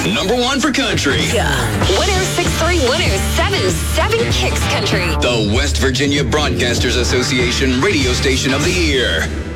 Number 1 for country. Yeah. 106.3, 107.7 Kicks Country. The West Virginia Broadcasters Association Radio Station of the Year.